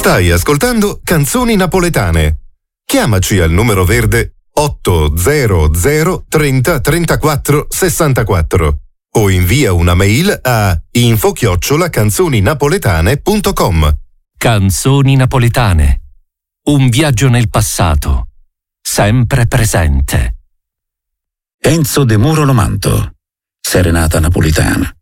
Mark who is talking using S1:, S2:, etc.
S1: Stai ascoltando Canzoni Napoletane. Chiamaci al numero verde 800 30 34 64 o invia una mail a info@canzoninapoletane.com.
S2: Canzoni Napoletane. Un viaggio nel passato, sempre presente.
S3: Enzo De Muro Lomanto, Serenata napoletana.